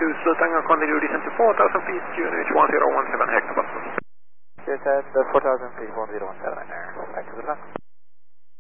to Slow Tango, continue descent to 4,000 feet, QNH 1017 hectobus. Yes, at 4,000 feet, 1017 there. Back to the left.